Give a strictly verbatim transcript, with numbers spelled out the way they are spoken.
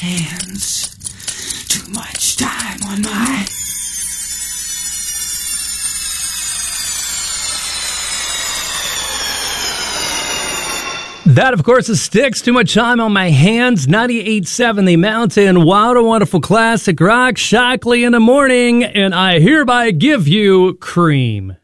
hands. Too much time on my... That, of course, is Styx. Too much time on my hands. ninety-eight point seven The Mountain. Wild and wonderful classic rock. Shockley in the morning. And I hereby give you Cream.